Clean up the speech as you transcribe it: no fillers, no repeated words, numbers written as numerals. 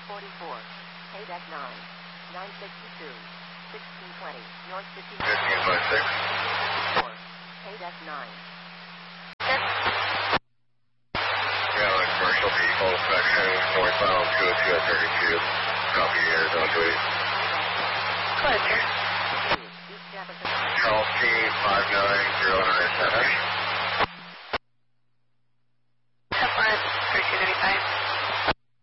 44. Paydeck 9. 962. 1620. North 50. 1556. 4. Paydeck 9. Yeah, like commercial vehicle inspection, northbound 202 at 32. Copy Arizona 2. Close, sir. East Jefferson. Charles T. 59097.